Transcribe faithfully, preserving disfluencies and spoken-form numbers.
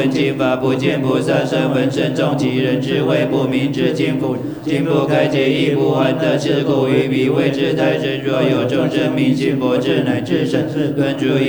经法不见菩萨声闻圣众其人智慧不明智经不经不开解亦不还的是故于彼谓之太深若有众生明信佛智乃至圣论主